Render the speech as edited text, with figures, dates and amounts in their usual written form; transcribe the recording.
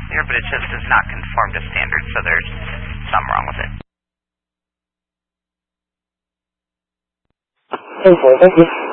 here, but it just does not conform to standards, so there's something wrong with it. Okay, thank you.